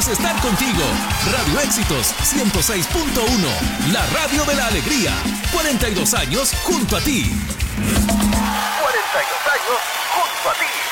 queremos estar contigo. Radio Éxitos 106.1, la radio de la alegría. 42 años junto a ti. 42 años junto a ti.